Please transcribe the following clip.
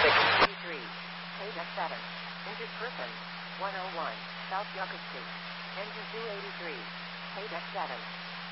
83. Page 7. Injured person. 101. South Yucca Street. Engine 283. Page 7.